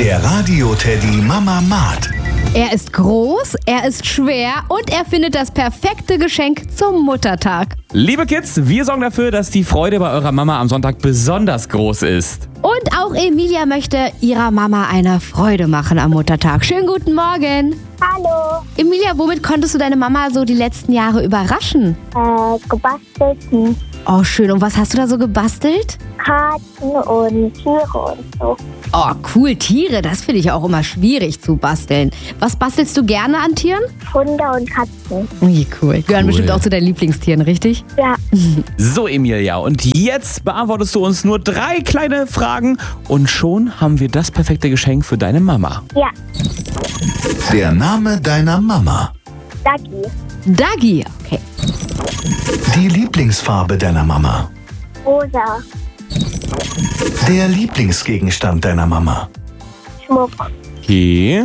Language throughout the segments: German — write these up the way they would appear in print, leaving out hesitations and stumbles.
Der Radio-Teddy Mama-Mat. Er ist groß, er ist schwer und er findet das perfekte Geschenk zum Muttertag. Liebe Kids, wir sorgen dafür, dass die Freude bei eurer Mama am Sonntag besonders groß ist. Und auch Emilia möchte ihrer Mama eine Freude machen am Muttertag. Schönen guten Morgen. Hallo, Emilia, womit konntest du deine Mama so die letzten Jahre überraschen? gebastelten Oh, schön. Und was hast du da so gebastelt? Karten und Tiere und so. Oh, cool. Tiere, das finde ich auch immer schwierig zu basteln. Was bastelst du gerne an Tieren? Hunde und Katzen. Wie cool. Gehören Cool. bestimmt auch zu deinen Lieblingstieren, richtig? Ja, So, Emilia, und jetzt beantwortest du uns nur 3 kleine Fragen und schon haben wir das perfekte Geschenk für deine Mama. ja, Der Name deiner Mama. Dagi, Dagi. Okay. Die Lieblingsfarbe deiner Mama. rosa, Der Lieblingsgegenstand deiner Mama. Schmuck, Okay.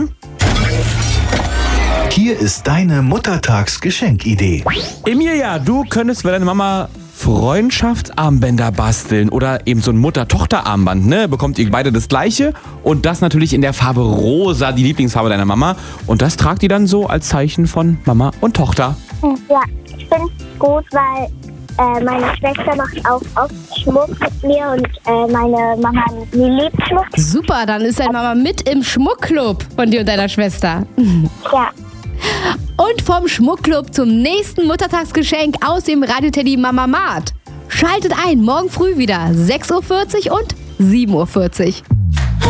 Hier ist deine Muttertagsgeschenkidee. Emilia, du könntest für deine Mama Freundschaftsarmbänder basteln oder eben so ein Mutter-Tochter-Armband, ne? Bekommt ihr beide das gleiche und das natürlich in der Farbe rosa, die Lieblingsfarbe deiner Mama. Und das tragt ihr dann so als Zeichen von Mama und Tochter. Ja, ich finde es gut, weil meine Schwester macht auch oft Schmuck mit mir und meine Mama liebt Schmuck. Super, dann ist deine Mama mit im Schmuckclub von dir und deiner Schwester. Ja, Und vom Schmuckclub zum nächsten Muttertagsgeschenk aus dem Radio-Teddy Mama-Mat. Schaltet ein, morgen früh wieder 6:40 Uhr und 7:40 Uhr.